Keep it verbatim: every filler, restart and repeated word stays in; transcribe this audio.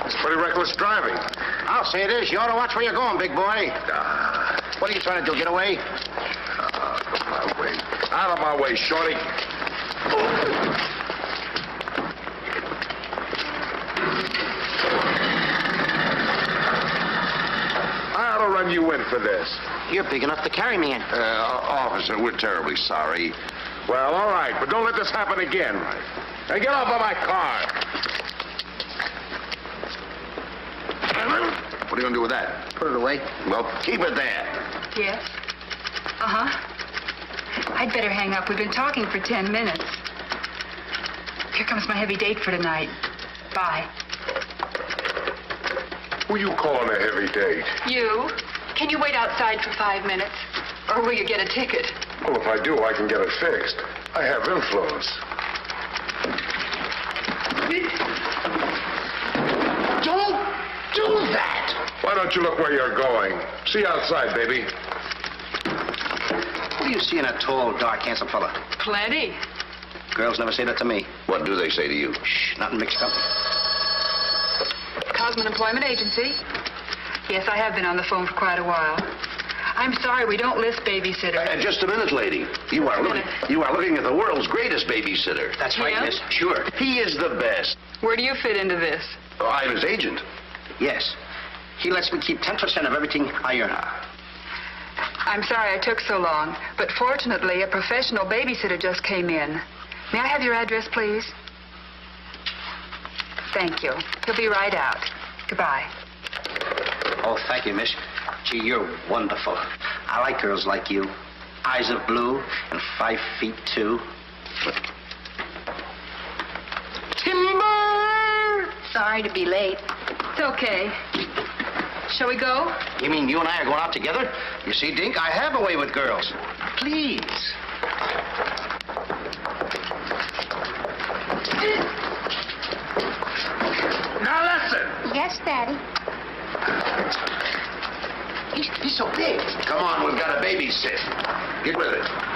It's pretty reckless driving. I'll say it is. You ought to watch where you're going, big boy. Uh, What are you trying to do, get away? out of my way. Out of my way, Shorty. I ought to run you in for this. You're big enough to carry me in. Uh, officer, we're terribly sorry. Well, all right, but don't let this happen again. Now get off of my car. What are you going to do with that? Put it away. Well, keep it there. Yes? Uh-huh. I'd better hang up. We've been talking for ten minutes. Here comes my heavy date for tonight. Bye. Who you calling a heavy date? You? Can you wait outside for five minutes? Or will you get a ticket? Well, if I do, I can get it fixed. I have influence. Don't do that! Why don't you look where you're going? See you outside, baby. What do you see in a tall, dark, handsome fella? Plenty. Girls never say that to me. What do they say to you? Shh, nothing mixed up. Cosman Employment Agency. Yes, I have been on the phone for quite a while. I'm sorry, we don't list babysitter. Uh, just a minute, lady. You are looking. You are looking at the world's greatest babysitter. That's right, Yeah? miss. Sure. He is the best. Where do you fit into this? Oh, I'm his agent. Yes. He lets me keep ten percent of everything I earn. I'm sorry I took so long, but fortunately, a professional babysitter just came in. May I have your address, please? Thank you. He'll be right out. Goodbye. Oh, thank you, miss. Gee, you're wonderful. I like girls like you. Eyes of blue and five feet two. Timber! Sorry to be late. It's okay. Shall we go? You mean you and I are going out together? You see, Dink, I have a way with girls. Please. Now listen. Yes, Daddy. He's, he's so big. Come on, we've got a babysit. Get with it.